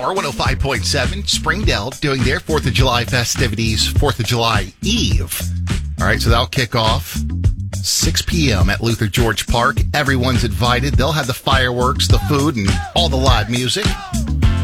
Power 105.7, Springdale doing their 4th of July festivities, 4th of July Eve. All right, so that'll kick off 6 p.m. at Luther George Park. Everyone's invited. They'll have the fireworks, the food, and all the live music.